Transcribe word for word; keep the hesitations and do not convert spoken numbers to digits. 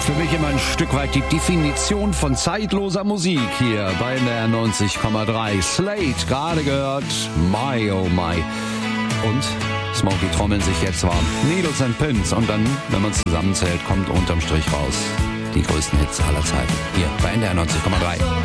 Für mich immer ein Stück weit die Definition von zeitloser Musik hier bei N D R neunzig Komma drei. Slade, gerade gehört, My Oh My. Und Smokey trommeln sich jetzt warm. Needles and Pins. Und dann, wenn man zusammenzählt, kommt unterm Strich raus die größten Hits aller Zeiten. Hier bei N D R neunzig Komma drei.